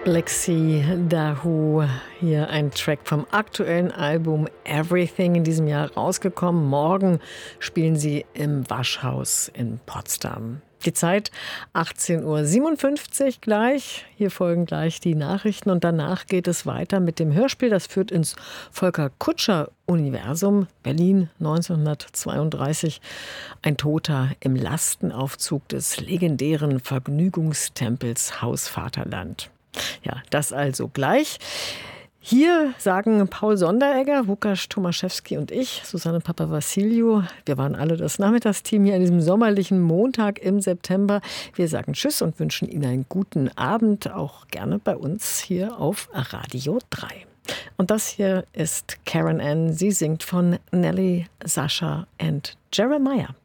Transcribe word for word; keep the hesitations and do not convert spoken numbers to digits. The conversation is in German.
Black Sea, Dahu, hier ein Track vom aktuellen Album Everything, in diesem Jahr rausgekommen. Morgen spielen sie im Waschhaus in Potsdam. Die Zeit achtzehn Uhr siebenundfünfzig gleich. Hier folgen gleich die Nachrichten und danach geht es weiter mit dem Hörspiel. Das führt ins Volker-Kutscher-Universum. Berlin neunzehnhundertzweiunddreißig. Ein Toter im Lastenaufzug des legendären Vergnügungstempels Haus Vaterland. Ja, das also gleich. Hier sagen Paul Sonderegger, Łukasz Tomaszewski und ich, Susanne Papavassiliou, wir waren alle das Nachmittagsteam hier an diesem sommerlichen Montag im September. Wir sagen Tschüss und wünschen Ihnen einen guten Abend, auch gerne bei uns hier auf Radio drei. Und das hier ist Karen Ann, sie singt von Nelly, Sascha und Jeremiah.